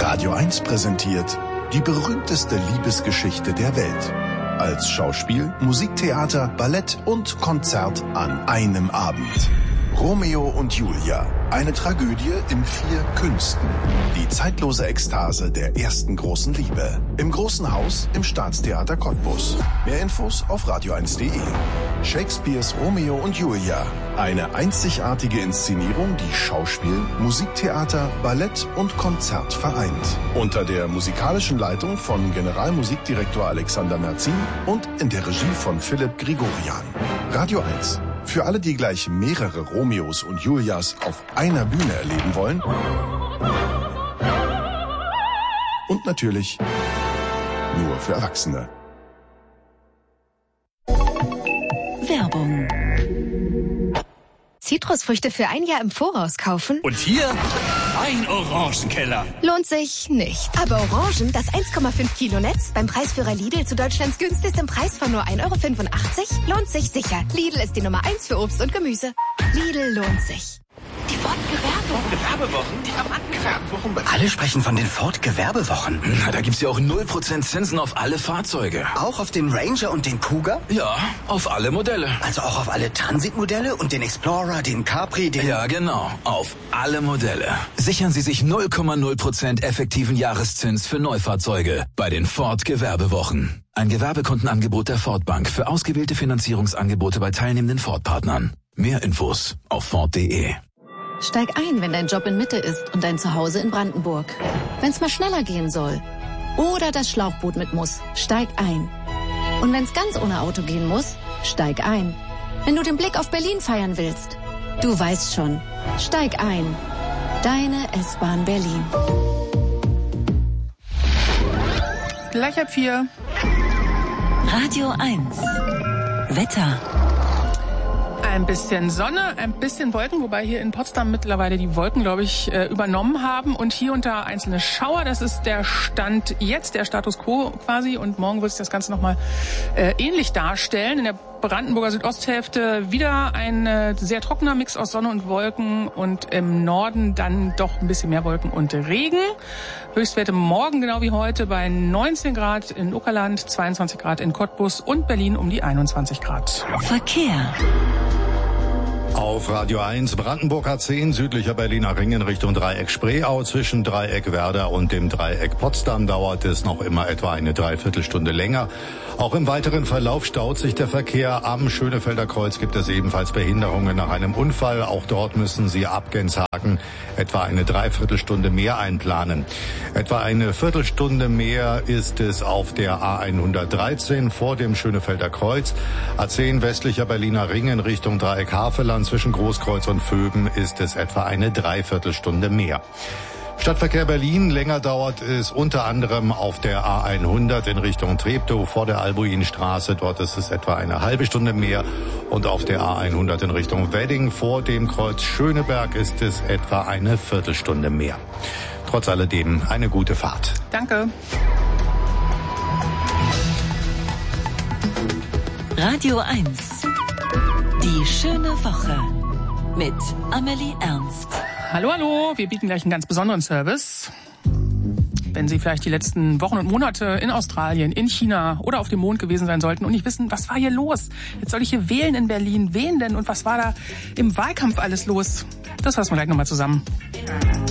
Radio 1 präsentiert die berühmteste Liebesgeschichte der Welt. Als Schauspiel, Musiktheater, Ballett und Konzert an einem Abend. Romeo und Julia, eine Tragödie in 4 Künsten. Die zeitlose Ekstase der ersten großen Liebe. Im Großen Haus im Staatstheater Cottbus. Mehr Infos auf radio1.de. Shakespeares Romeo und Julia. Eine einzigartige Inszenierung, die Schauspiel, Musiktheater, Ballett und Konzert vereint. Unter der musikalischen Leitung von Generalmusikdirektor Alexander Merzin und in der Regie von Philipp Grigorian. Radio 1. Für alle, die gleich mehrere Romeos und Julias auf einer Bühne erleben wollen. Und natürlich nur für Erwachsene. Werbung. Zitrusfrüchte für ein Jahr im Voraus kaufen? Und hier ein Orangenkeller. Lohnt sich nicht. Aber Orangen, das 1,5 Kilo Netz, beim Preisführer Lidl zu Deutschlands günstigem Preis von nur 1,85 €, lohnt sich sicher. Lidl ist die Nummer 1 für Obst und Gemüse. Lidl lohnt sich. Die Ford-Gewerbewochen, die Rabattgewerbewochen. Alle sprechen von den Ford-Gewerbewochen. Na, da gibt's ja auch 0% Zinsen auf alle Fahrzeuge. Auch auf den Ranger und den Cougar? Ja, auf alle Modelle. Also auch auf alle Transitmodelle und den Explorer, den Capri, den... Ja, genau. Auf alle Modelle. Sichern Sie sich 0,0% effektiven Jahreszins für Neufahrzeuge bei den Ford-Gewerbewochen. Ein Gewerbekundenangebot der Ford Bank für ausgewählte Finanzierungsangebote bei teilnehmenden Ford-Partnern. Mehr Infos auf Ford.de. Steig ein, wenn dein Job in Mitte ist und dein Zuhause in Brandenburg. Wenn's mal schneller gehen soll oder das Schlauchboot mit muss, steig ein. Und wenn's ganz ohne Auto gehen muss, steig ein. Wenn du den Blick auf Berlin feiern willst, du weißt schon, steig ein. Deine S-Bahn Berlin. Gleich 3:30. Radio 1. Wetter. Ein bisschen Sonne, ein bisschen Wolken, wobei hier in Potsdam mittlerweile die Wolken, glaube ich, übernommen haben. Und hier und da einzelne Schauer. Das ist der Stand jetzt, der Status Quo quasi. Und morgen wird sich das Ganze nochmal ähnlich darstellen. In der Brandenburger Südosthälfte wieder ein sehr trockener Mix aus Sonne und Wolken. Und im Norden dann doch ein bisschen mehr Wolken und Regen. Höchstwerte morgen genau wie heute bei 19 Grad in Uckerland, 22 Grad in Cottbus und Berlin um die 21 Grad. Verkehr. Auf Radio 1 Brandenburg A10, südlicher Berliner Ring in Richtung Dreieck Spreeau. Zwischen Dreieck Werder und dem Dreieck Potsdam dauert es noch immer etwa eine Dreiviertelstunde länger. Auch im weiteren Verlauf staut sich der Verkehr. Am Schönefelder Kreuz gibt es ebenfalls Behinderungen nach einem Unfall. Auch dort müssen Sie ab Genshagen etwa eine Dreiviertelstunde mehr einplanen. Etwa eine Viertelstunde mehr ist es auf der A113 vor dem Schönefelder Kreuz. A10 westlicher Berliner Ring in Richtung Dreieck Havelland. Zwischen Großkreuz und Vöben ist es etwa eine Dreiviertelstunde mehr. Stadtverkehr Berlin, länger dauert es unter anderem auf der A100 in Richtung Treptow vor der Albuinstraße. Dort ist es etwa eine halbe Stunde mehr. Und auf der A100 in Richtung Wedding vor dem Kreuz Schöneberg ist es etwa eine Viertelstunde mehr. Trotz alledem eine gute Fahrt. Danke. Radio 1. Die schöne Woche mit Amelie Ernst. Hallo, hallo. Wir bieten gleich einen ganz besonderen Service. Wenn Sie vielleicht die letzten Wochen und Monate in Australien, in China oder auf dem Mond gewesen sein sollten und nicht wissen, was war hier los? Jetzt soll ich hier wählen in Berlin. Wen denn? Und was war da im Wahlkampf alles los? Das fassen wir gleich nochmal zusammen.